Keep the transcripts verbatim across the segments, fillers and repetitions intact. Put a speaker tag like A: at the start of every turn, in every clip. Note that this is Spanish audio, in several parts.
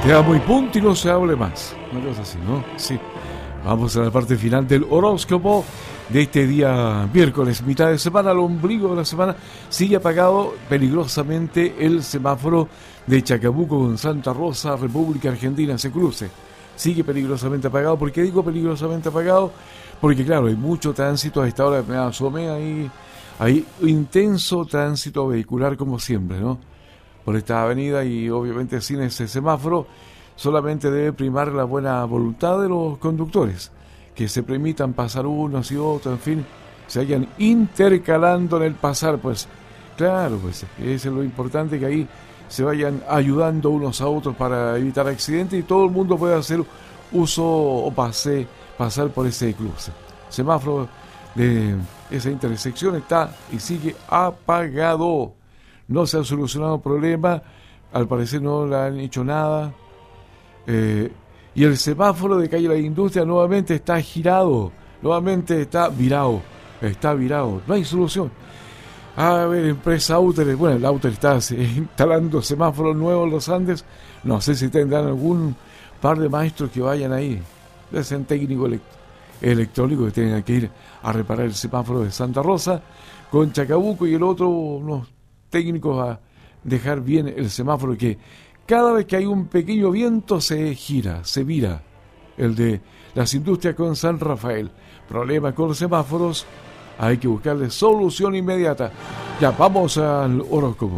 A: Te amo y punto y no se hable más. Una cosa así, ¿no? Sí. Vamos a la parte final del horóscopo de este día miércoles, mitad de semana, al ombligo de la semana. Sigue apagado peligrosamente el semáforo de Chacabuco con Santa Rosa, República Argentina, ese cruce. Sigue peligrosamente apagado. ¿Por qué digo peligrosamente apagado? Porque claro, hay mucho tránsito a esta hora. Me asomé ahí, hay intenso tránsito vehicular como siempre, ¿no? Por esta avenida y obviamente sin ese semáforo. Solamente debe primar la buena voluntad de los conductores, que se permitan pasar unos y otros, en fin, se vayan intercalando en el pasar, pues claro, pues eso es lo importante, que ahí se vayan ayudando unos a otros para evitar accidentes y todo el mundo pueda hacer uso o pase, pasar por ese cruce. Semáforo de esa intersección está y sigue apagado. No se ha solucionado el problema, al parecer no le han hecho nada. Eh, y el semáforo de calle La Industria nuevamente está girado, nuevamente está virado, está virado, no hay solución. A ver, empresa Auter, bueno, el Auter está instalando semáforos nuevos en los Andes, no sé si tendrán algún par de maestros que vayan ahí, es un técnico elect- electrónico que tengan que ir a reparar el semáforo de Santa Rosa con Chacabuco y el otro, unos técnicos a dejar bien el semáforo que cada vez que hay un pequeño viento se gira, se vira. El de las industrias con San Rafael. Problema con los semáforos, hay que buscarle solución inmediata. Ya, vamos al horóscopo.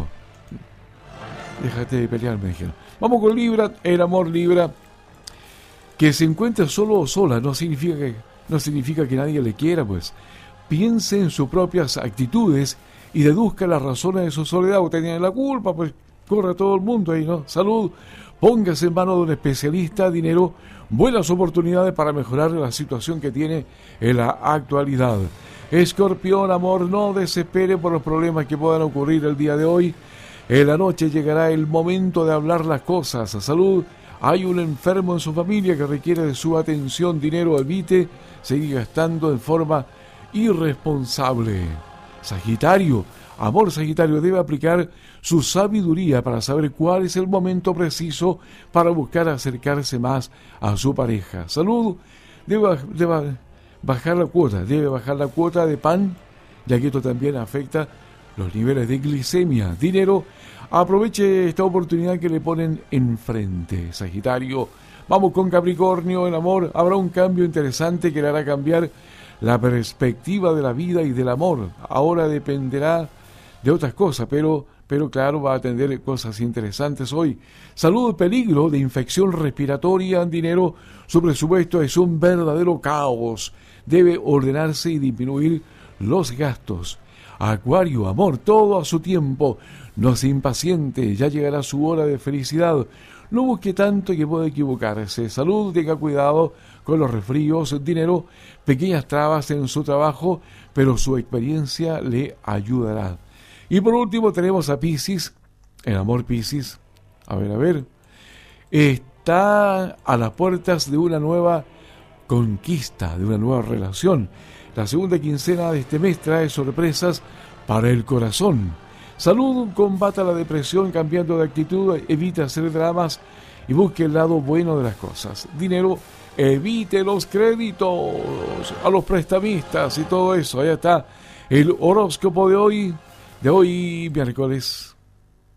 A: Déjate de pelear, me dijeron. Vamos con Libra, el amor Libra. Que se encuentre solo o sola no significa que, no significa que nadie le quiera, pues. Piense en sus propias actitudes y deduzca las razones de su soledad. Usted tiene la culpa, pues. Corre todo el mundo ahí, ¿no? Salud, póngase en manos de un especialista, dinero, buenas oportunidades para mejorar la situación que tiene en la actualidad. Escorpión, amor, no desespere por los problemas que puedan ocurrir el día de hoy. En la noche llegará el momento de hablar las cosas. Salud, hay un enfermo en su familia que requiere de su atención, dinero, evite seguir gastando en forma irresponsable. Sagitario, amor Sagitario, debe aplicar su sabiduría para saber cuál es el momento preciso para buscar acercarse más a su pareja. Salud, debe, debe bajar la cuota, debe bajar la cuota de pan, ya que esto también afecta los niveles de glicemia. Dinero, aproveche esta oportunidad que le ponen enfrente. Sagitario, vamos con Capricornio, en amor, habrá un cambio interesante que le hará cambiar la perspectiva de la vida y del amor. Ahora dependerá de otras cosas, pero, pero claro, va a atender cosas interesantes hoy. Salud, peligro de infección respiratoria, dinero, su presupuesto es un verdadero caos. Debe ordenarse y disminuir los gastos. Acuario, amor, todo a su tiempo. No se impaciente, ya llegará su hora de felicidad. No busque tanto que puede equivocarse. Salud, tenga cuidado con los resfríos. Dinero, pequeñas trabas en su trabajo, pero su experiencia le ayudará. Y por último tenemos a Piscis, el amor Piscis, a ver, a ver, está a las puertas de una nueva conquista, de una nueva relación. La segunda quincena de este mes trae sorpresas para el corazón. Salud, combata la depresión cambiando de actitud, evita hacer dramas y busque el lado bueno de las cosas. Dinero, evite los créditos a los prestamistas y todo eso. Allá está el horóscopo de hoy. De hoy miércoles.